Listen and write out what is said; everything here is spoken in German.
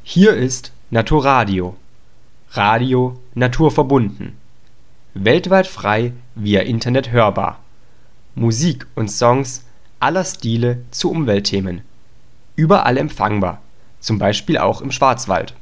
Hier ist Naturradio. Radio naturverbunden. Weltweit frei via Internet hörbar. Musik und Songs aller Stile zu Umweltthemen. Überall empfangbar, zum Beispiel auch im Schwarzwald